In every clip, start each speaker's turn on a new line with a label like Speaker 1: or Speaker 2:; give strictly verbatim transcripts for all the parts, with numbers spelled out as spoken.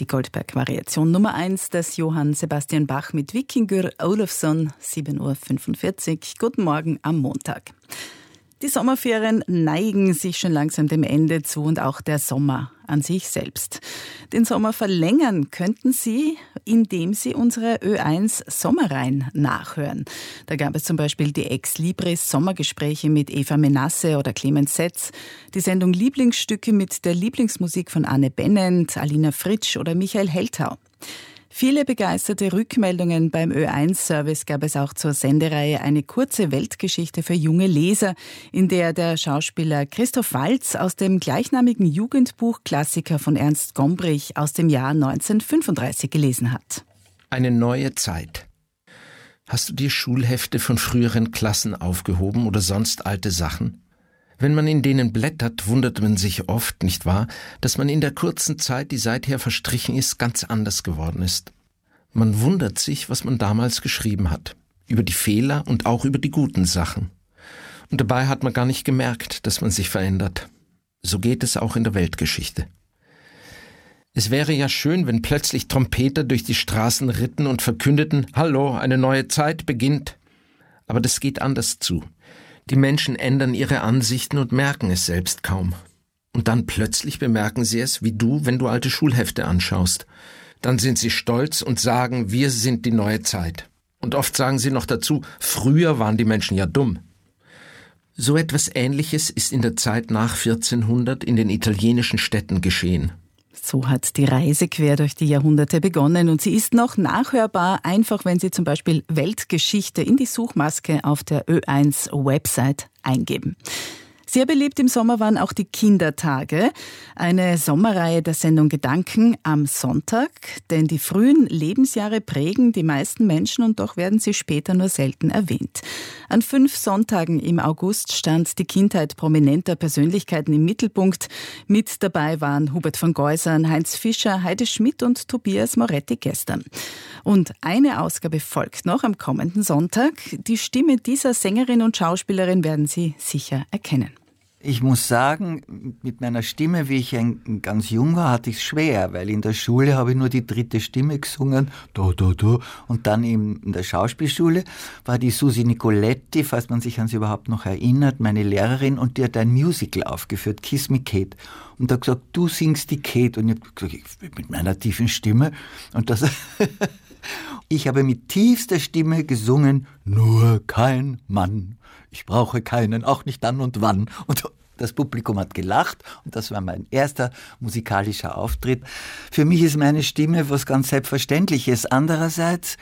Speaker 1: Die Goldberg-Variation Nummer eins des Johann Sebastian Bach mit Víkingur Ólafsson, sieben Uhr fünfundvierzig. Guten Morgen am Montag. Die Sommerferien neigen sich schon langsam dem Ende zu und auch der Sommer an sich selbst. Den Sommer verlängern könnten Sie, indem Sie unsere Ö eins Sommerreihen nachhören. Da gab es zum Beispiel die Ex Libris Sommergespräche mit Eva Menasse oder Clemens Setz, die Sendung Lieblingsstücke mit der Lieblingsmusik von Anne Bennent, Alina Fritsch oder Michael Heltau. Viele begeisterte Rückmeldungen beim Ö eins Service gab es auch zur Sendereihe Eine kurze Weltgeschichte für junge Leser, in der der Schauspieler Christoph Waltz aus dem gleichnamigen Jugendbuch-Klassiker von Ernst Gombrich aus dem Jahr neunzehnhundertfünfunddreißig gelesen hat.
Speaker 2: Eine neue Zeit. Hast du dir Schulhefte von früheren Klassen aufgehoben oder sonst alte Sachen? Wenn man in denen blättert, wundert man sich oft, nicht wahr, dass man in der kurzen Zeit, die seither verstrichen ist, ganz anders geworden ist. Man wundert sich, was man damals geschrieben hat, über die Fehler und auch über die guten Sachen. Und dabei hat man gar nicht gemerkt, dass man sich verändert. So geht es auch in der Weltgeschichte. Es wäre ja schön, wenn plötzlich Trompeter durch die Straßen ritten und verkündeten, »Hallo, eine neue Zeit beginnt«. Aber das geht anders zu. Die Menschen ändern ihre Ansichten und merken es selbst kaum. Und dann plötzlich bemerken sie es, wie du, wenn du alte Schulhefte anschaust. Dann sind sie stolz und sagen, wir sind die neue Zeit. Und oft sagen sie noch dazu, früher waren die Menschen ja dumm. So etwas Ähnliches ist in der Zeit nach vierzehnhundert in den italienischen Städten geschehen.
Speaker 1: So hat die Reise quer durch die Jahrhunderte begonnen und sie ist noch nachhörbar, einfach wenn Sie zum Beispiel Weltgeschichte in die Suchmaske auf der Ö eins Website eingeben. Sehr beliebt im Sommer waren auch die Kindertage, eine Sommerreihe der Sendung Gedanken am Sonntag, denn die frühen Lebensjahre prägen die meisten Menschen und doch werden sie später nur selten erwähnt. An fünf Sonntagen im August stand die Kindheit prominenter Persönlichkeiten im Mittelpunkt. Mit dabei waren Hubert von Geusern, Heinz Fischer, Heide Schmidt und Tobias Moretti gestern. Und eine Ausgabe folgt noch am kommenden Sonntag. Die Stimme dieser Sängerin und Schauspielerin werden Sie sicher erkennen.
Speaker 3: Ich muss sagen, mit meiner Stimme, wie ich ein, ganz jung war, hatte ich es schwer, weil in der Schule habe ich nur die dritte Stimme gesungen, da, da, da. Und dann in der Schauspielschule war die Susi Nicoletti, falls man sich an sie überhaupt noch erinnert, meine Lehrerin, und die hat ein Musical aufgeführt, Kiss Me Kate. Und da hat gesagt, du singst die Kate. Und ich habe gesagt, mit meiner tiefen Stimme. Und das... Ich habe mit tiefster Stimme gesungen, nur kein Mann. Ich brauche keinen, auch nicht dann und wann. Und das Publikum hat gelacht und das war mein erster musikalischer Auftritt. Für mich ist meine Stimme was ganz Selbstverständliches. Andererseits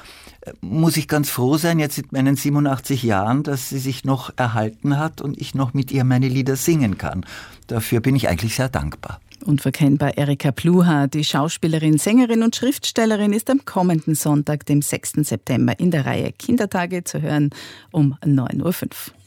Speaker 3: muss ich ganz froh sein, jetzt mit meinen siebenundachtzig Jahren, dass sie sich noch erhalten hat und ich noch mit ihr meine Lieder singen kann. Dafür bin ich eigentlich sehr dankbar.
Speaker 1: Unverkennbar Erika Pluha, die Schauspielerin, Sängerin und Schriftstellerin, ist am kommenden Sonntag, dem sechsten September, in der Reihe Kindertage zu hören um neun Uhr fünf.